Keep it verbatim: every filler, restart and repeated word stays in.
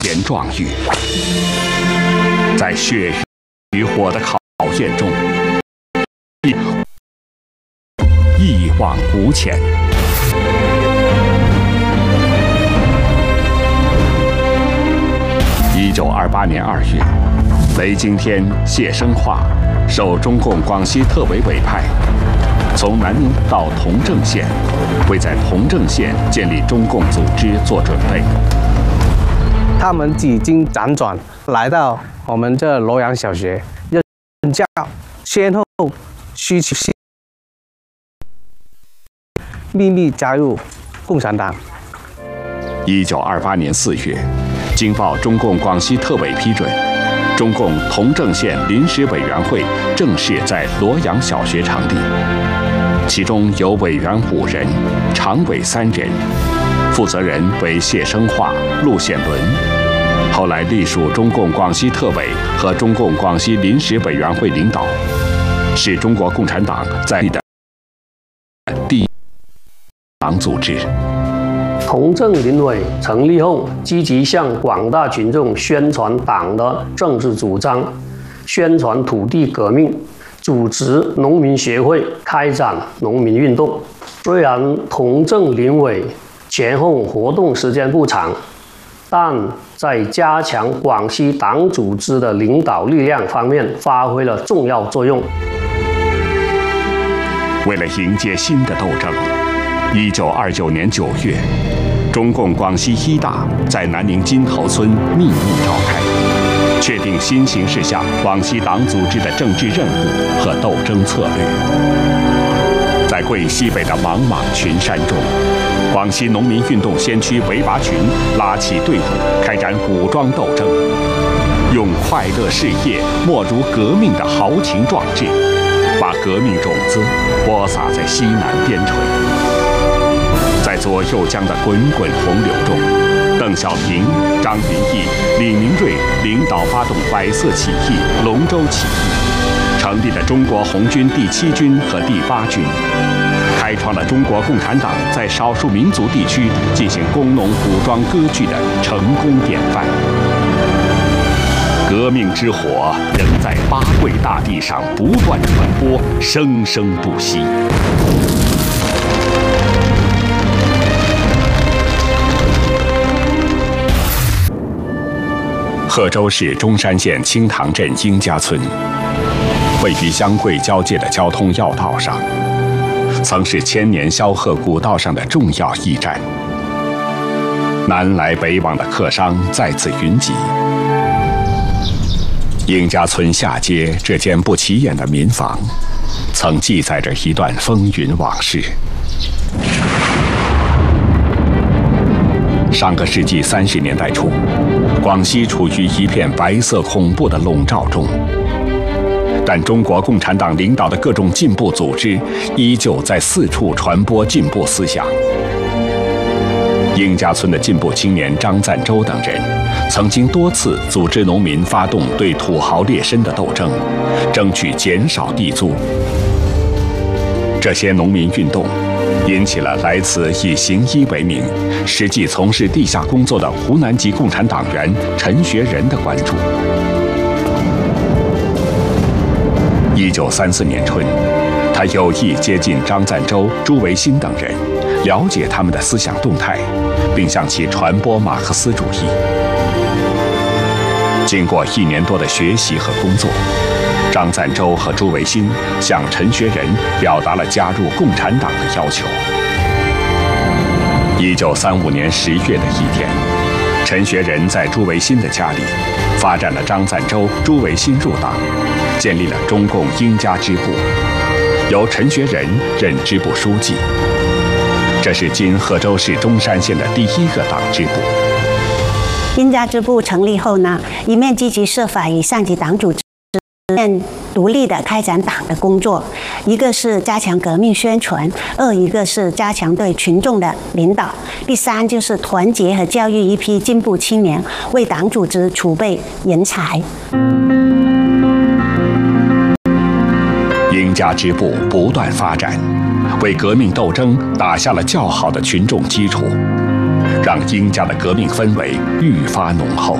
言壮语，在血与火的考验中，一往无前。一九二八年二月，雷惊天、谢生化受中共广西特委委派，从南宁到同正县，为在同正县建立中共组织做准备。 他们几经辗转来到我们这罗阳小学任教，先后需求秘密加入共产党。 一九二八年四月，经报中共广西特委批准，中共同正县临时委员会正式在罗阳小学成立，其中有委员五人，常委三人，负责人为谢生化、陆显伦，后来隶属中共广西特委和中共广西临时委员会领导，是中国共产党在的第一党组织。 同正临委成立后，积极向广大群众宣传党的政治主张，宣传土地革命，组织农民协会，开展农民运动。虽然同正临委前后活动时间不长，但在加强广西党组织的领导力量方面发挥了重要作用。 为了迎接新的斗争，一九二九年九月，中共广西一大在南宁金头村秘密召开，确定新形势下广西党组织的政治任务和斗争策略。在桂西北的茫茫群山中，广西农民运动先驱韦拔群拉起队伍，开展武装斗争，用快乐事业莫如革命的豪情壮志，把革命种子播撒在西南边陲。在左右江的滚滚洪流中，邓小平、张云逸、李明瑞领导发动百色起义、龙舟起义，成立了中国红军第七军和第八军，开创了中国共产党在少数民族地区进行工农武装割据的成功典范。革命之火仍在八桂大地上不断传播，生生不息。贺州市中山县青塘镇英家村，位于湘桂交界的交通要道上，曾是千年萧河古道上的重要驿站。南来北往的客商在此云集。英家村下街这间不起眼的民房，曾记载着一段风云往事。上个世纪三十年代初，广西处于一片白色恐怖的笼罩中，但中国共产党领导的各种进步组织依旧在四处传播进步思想。英家村的进步青年张赞洲等人，曾经多次组织农民发动对土豪劣绅的斗争，争取减少地租。这些农民运动引起了来自以行医为名，实际从事地下工作的湖南籍共产党员陈学仁的关注。一九三四年春，他有意接近张赞洲、朱维新等人，了解他们的思想动态，并向其传播马克思主义。经过一年多的学习和工作，张赞洲和朱维新向陈学仁表达了加入共产党的要求。一九三五年十月的一天，陈学仁在朱维新的家里发展了张赞洲、朱维新入党，建立了中共英家支部，由陈学仁任支部书记。这是今贺州市中山县的第一个党支部。 英家支部成立后呢，一面积极设法与上级党组织一面独立的开展党的工作，一个是加强革命宣传，二一个是加强对群众的领导，第三就是团结和教育一批进步青年，为党组织储备人才。 英家支部不断发展，为革命斗争打下了较好的群众基础。 让英家的革命氛围愈发浓厚。